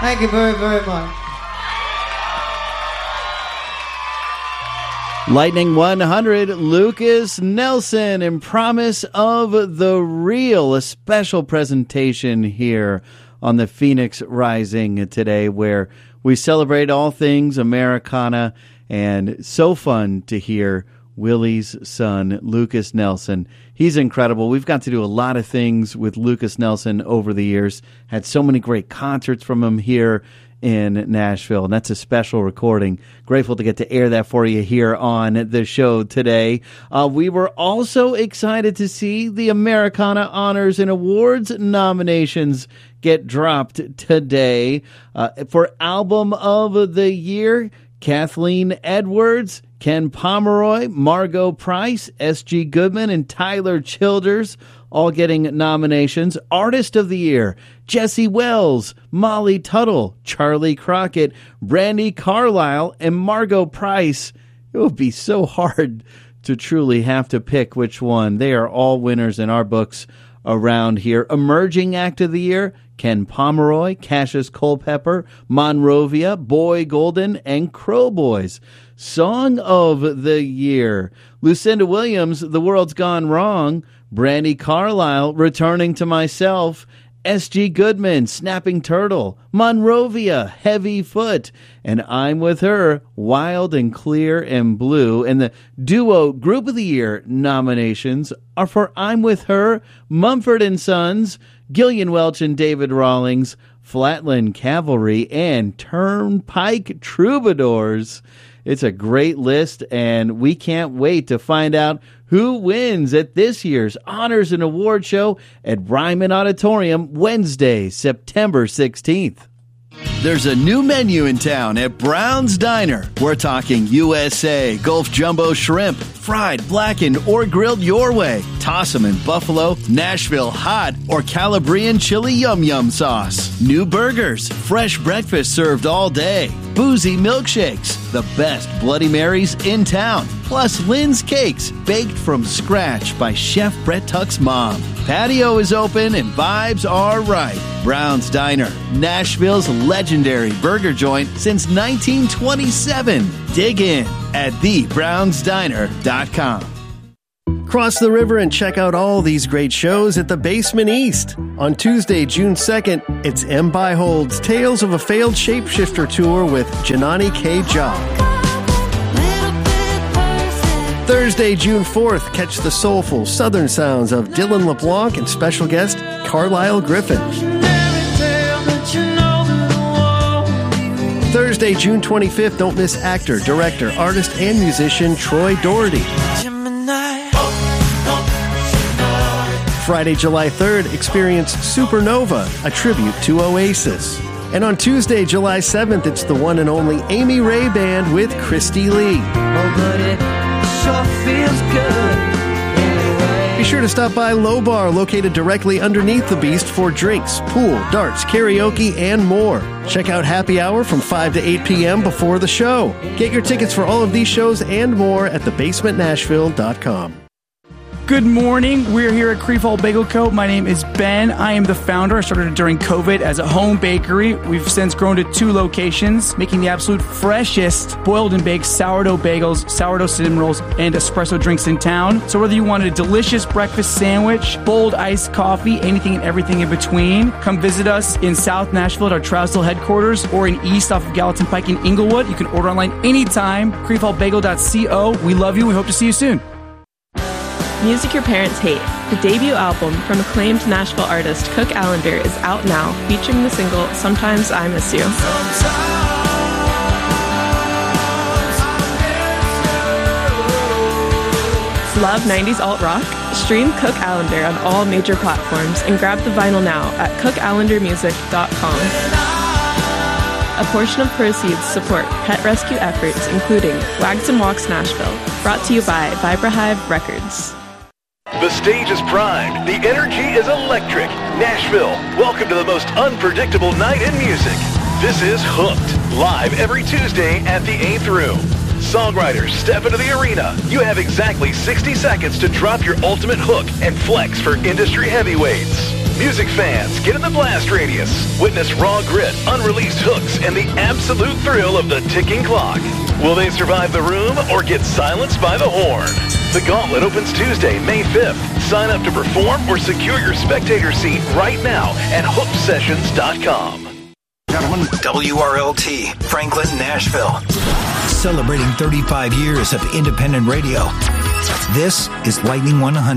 Thank you very, very much. Lightning 100, Lukas Nelson and Promise of the Real, a special presentation here on the Phoenix Rising today where we celebrate all things Americana, and so fun to hear Willie's son, Lukas Nelson. He's incredible. We've got to do a lot of things with Lukas Nelson over the years, had so many great concerts from him here in Nashville, and that's a special recording. Grateful to get to air that for you here on the show today. We were also excited to see the Americana Honors and Awards nominations get dropped today. For Album of the Year, Kathleen Edwards, Ken Pomeroy, Margot Price, S.G. Goodman, and Tyler Childers all getting nominations. Artist of the Year, Jesse Wells, Molly Tuttle, Charlie Crockett, Brandi Carlile, and Margot Price. It would be so hard to truly have to pick which one. They are all winners in our books around here. Emerging Act of the Year, Ken Pomeroy, Cassius Culpepper, Monrovia, Boy Golden, and Crow Boys. Song of the Year, Lucinda Williams, The World's Gone Wrong, Brandi Carlile, Returning to Myself, S.G. Goodman, Snapping Turtle, Monrovia, Heavy Foot, and I'm With Her, Wild and Clear and Blue. And the Duo Group of the Year nominations are for I'm With Her, Mumford & Sons, Gillian Welch and David Rawlings, Flatland Cavalry, and Turnpike Troubadours. It's a great list, and we can't wait to find out who wins at this year's Honors and Award Show at Ryman Auditorium Wednesday, September 16th. There's a new menu in town at Brown's Diner. We're talking USA, Gulf Jumbo Shrimp, fried, blackened, or grilled your way. Toss 'em in buffalo, Nashville hot, or Calabrian chili yum yum sauce. New burgers, fresh breakfast served all day. Boozy milkshakes, the best Bloody Marys in town. Plus Lynn's Cakes, baked from scratch by Chef Brett Tuck's mom. Patio is open and vibes are right. Brown's Diner, Nashville's legendary burger joint since 1927. Dig in at thebrownsdiner.com. Cross the river and check out all these great shows at the Basement East. On Tuesday, June 2nd, it's M. Byhold's Tales of a Failed Shapeshifter Tour with Janani K. Jock. Thursday, June 4th, catch the soulful southern sounds of Dylan LeBlanc and special guest Carlisle Griffin. Thursday, June 25th, don't miss actor, director, artist, and musician Troy Doherty. Friday, July 3rd, experience Supernova, a tribute to Oasis. And on Tuesday, July 7th, it's the one and only Amy Ray Band with Christy Lee. Oh, but it sure feels good anyway. Be sure to stop by Low Bar, located directly underneath the Beast, for drinks, pool, darts, karaoke, and more. Check out Happy Hour from 5 to 8 p.m. before the show. Get your tickets for all of these shows and more at thebasementnashville.com. Good morning. We're here at Creefall Bagel Co. My name is Ben. I am the founder. I started during COVID as a home bakery. We've since grown to 2 locations, making the absolute freshest boiled and baked sourdough bagels, sourdough cinnamon rolls, and espresso drinks in town. So whether you want a delicious breakfast sandwich, bold iced coffee, anything and everything in between, come visit us in South Nashville at our Trousdale headquarters or in East off of Gallatin Pike in Inglewood. You can order online anytime. creefallbagel.co. We love you. We hope to see you soon. Music Your Parents Hate, the debut album from acclaimed Nashville artist Cook Allender, is out now, featuring the single Sometimes I Miss You. Love 90s alt rock? Stream Cook Allender on all major platforms and grab the vinyl now at cookallendermusic.com. A portion of proceeds support pet rescue efforts, including Wags and Walks Nashville, brought to you by Vibra Hive Records. The stage is primed. The energy is electric. Nashville, welcome to the most unpredictable night in music. This is Hooked, live every Tuesday at the 8th Room. Songwriters step into the arena. You have exactly 60 seconds to drop your ultimate hook and flex for industry heavyweights. Music fans, get in the blast radius. Witness raw grit, unreleased hooks, and the absolute thrill of the ticking clock. Will they survive the room or get silenced by the horn? The Gauntlet opens Tuesday, May 5th. Sign up to perform or secure your spectator seat right now at hooksessions.com. Gentlemen, WRLT, Franklin, Nashville. Celebrating 35 years of independent radio. This is Lightning 100.